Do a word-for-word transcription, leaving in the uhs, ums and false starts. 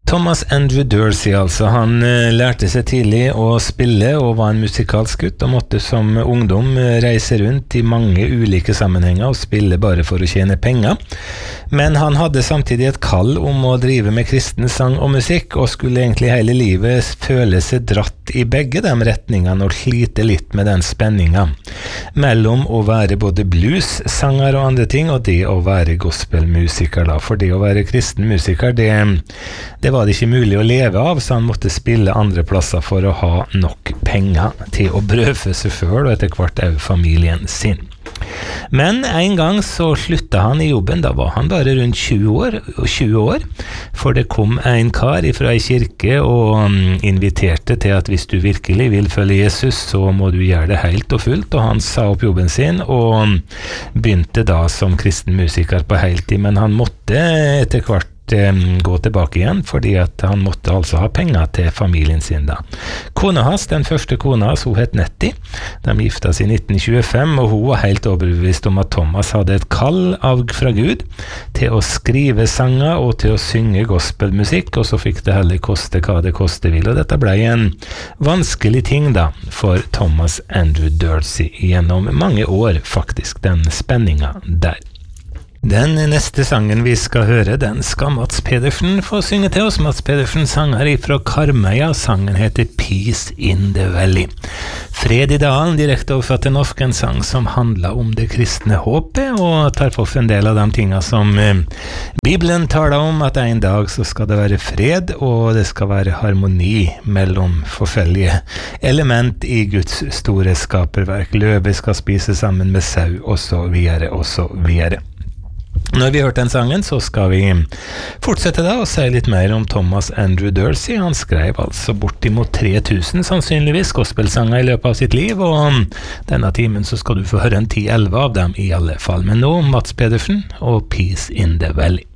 Thomas Andrew Dorsey, altså. Han eh, lærte seg tidlig å spille og var en musikalsk gutt, og måtte som ungdom eh, reise rundt i mange ulike sammenhenger og spille bare for å tjene penger. Men han hadde samtidig et kall om å drive med kristen sang og musikk, og skulle egentlig hele livet føle seg dratt i begge de retningene og slite litt med den spenningen mellom å være både blues-sanger og andre ting, og det å være gospelmusiker da. For det å være kristen musiker, det, det var det ikke mulig å leve av, så han måtte spille andre plasser for å ha nok penger til å brødfø seg selv og etter hvert også familien sin. Men en gang så sluttet han i jobben, da var han bare rundt tjue år, tjue år, for det kom en kar fra en kirke og inviterte til at hvis du virkelig vil følge Jesus, så må du gjøre det helt og fullt, og han sa opp jobben sin og begynte da som kristen musiker på heltid, men han måtte etter hvert gå tilbake igjen, fordi at han måtte altså ha penger til familien sin da. Kona hans, den første kona hans, hun het Nettie. De gifta seg i nitten tjuefem, og hun var helt overbevist om at Thomas hadde et kall av fra Gud til å skrive sanger og til å synge gospelmusikk, og så fikk det heller koste hva det koste vil, og dette ble en vanskelig ting da for Thomas Andrew Dorsey gjennom mange år, faktisk, den spenningen der. Den neste sangen vi skal høre, den skal Mats Pedersen få synge til oss. Mats Pedersen sanger ifra Karmøya. Sangen heter Peace in the Valley. Fred i dalen, direkte overført til norsk, en sang som handler om det kristne håpet, og tar på en del av de tingene som eh, Bibelen taler om, at en dag så skal det være fred, og det skal være harmoni mellom forskjellige element i Guds store skaperverk. Løve skal spise sammen med sau, og så videre, og så videre. Når vi har hørt den sangen, så skal vi fortsette da og si litt mer om Thomas Andrew Dorsey. Han skrev altså bortimot tre tusen sannsynligvis gospelsanger i løpet av sitt liv, og denne timen så skal du få høre en ti elleve av dem i alle fall. Men nå Mats Pedersen og Peace in the Valley.